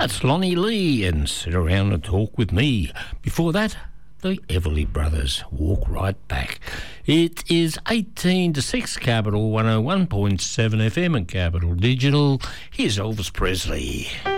That's Lonnie Lee and Sit Around and Talk With Me. Before that, the Everly Brothers, Walk Right Back. It is 18 to 6, Capital 101.7 FM and Capital Digital. Here's Elvis Presley.